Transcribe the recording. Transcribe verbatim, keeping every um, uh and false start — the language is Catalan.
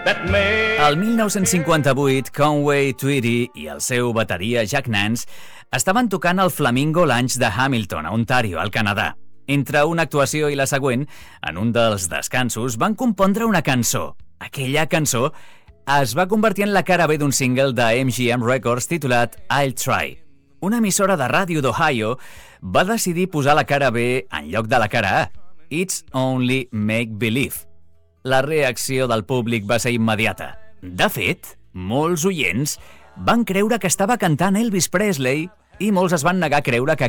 El mil nou-cents cinquanta-vuit, Conway Twitty i el seu bateria Jack Nance estaven tocant al Flamingo Lounge de Hamilton, a Ontario, al Canadà. Entre una actuació i la següent, en un dels descansos, van compondre una cançó. Aquella cançó es va convertir en la cara B d'un single de M G M Records titulat I'll Try. Una emissora de ràdio d'Ohio va decidir posar la cara B en lloc de la cara A. It's Only Make Believe. La reacció del públic va ser immediata. De fet, molts oients van creure que estava cantant Elvis Presley i molts es van negar a creure que